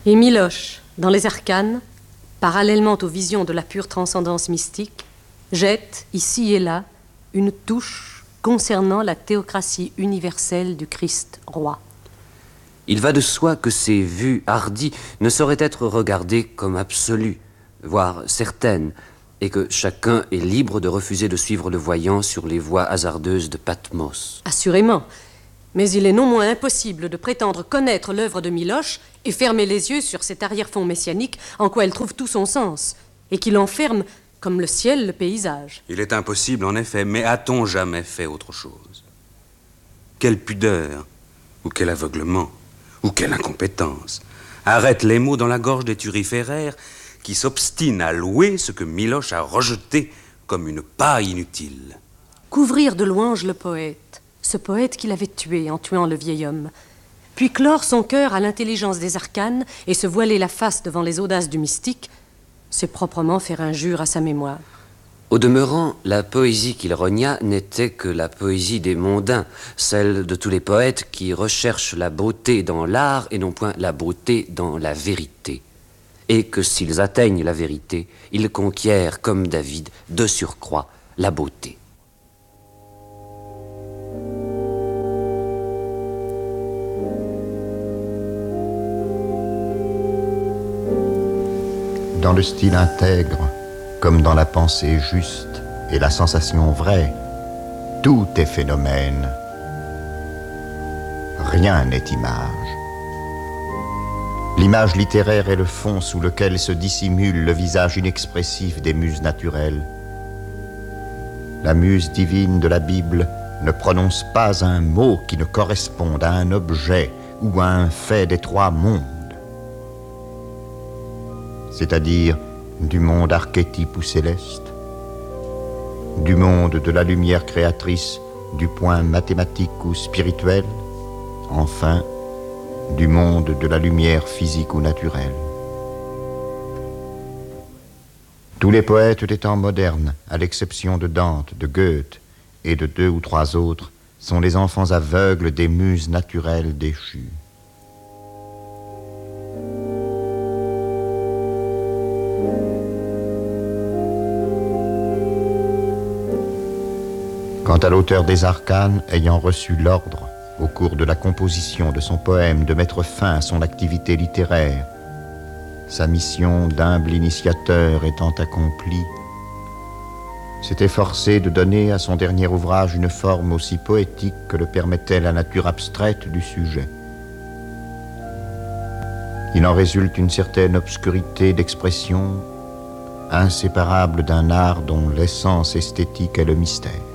Et Miloche, dans les arcanes, parallèlement aux visions de la pure transcendance mystique, jette, ici et là, une touche concernant la théocratie universelle du Christ roi. Il va de soi que ces vues hardies ne sauraient être regardées comme absolues, voire certaines, et que chacun est libre de refuser de suivre le voyant sur les voies hasardeuses de Patmos. Assurément. Mais il est non moins impossible de prétendre connaître l'œuvre de Miloche et fermer les yeux sur cet arrière-fond messianique en quoi elle trouve tout son sens, et qui l'enferme comme le ciel le paysage. Il est impossible, en effet, mais a-t-on jamais fait autre chose? Quelle pudeur, ou quel aveuglement, ou quelle incompétence arrête les mots dans la gorge des turiféraires qui s'obstinent à louer ce que Miloche a rejeté comme une paille inutile. Couvrir de louanges le poète, ce poète qu'il avait tué en tuant le vieil homme, puis clore son cœur à l'intelligence des arcanes et se voiler la face devant les audaces du mystique, c'est proprement faire injure à sa mémoire. Au demeurant, la poésie qu'il renia n'était que la poésie des mondains, celle de tous les poètes qui recherchent la beauté dans l'art et non point la beauté dans la vérité. Et que s'ils atteignent la vérité, ils conquièrent, comme David, de surcroît, la beauté. Dans le style intègre, comme dans la pensée juste et la sensation vraie, tout est phénomène. Rien n'est image. L'image littéraire est le fond sous lequel se dissimule le visage inexpressif des muses naturelles. La muse divine de la Bible ne prononce pas un mot qui ne corresponde à un objet ou à un fait des trois mondes, c'est-à-dire du monde archétype ou céleste, du monde de la lumière créatrice, du point mathématique ou spirituel, enfin, du monde de la lumière physique ou naturelle. Tous les poètes des temps modernes, à l'exception de Dante, de Goethe et de 2 ou 3 autres, sont les enfants aveugles des muses naturelles déchues. Quant à l'auteur des arcanes, ayant reçu l'ordre, au cours de la composition de son poème, de mettre fin à son activité littéraire, sa mission d'humble initiateur étant accomplie, s'est efforcé de donner à son dernier ouvrage une forme aussi poétique que le permettait la nature abstraite du sujet. Il en résulte une certaine obscurité d'expression, inséparable d'un art dont l'essence esthétique est le mystère.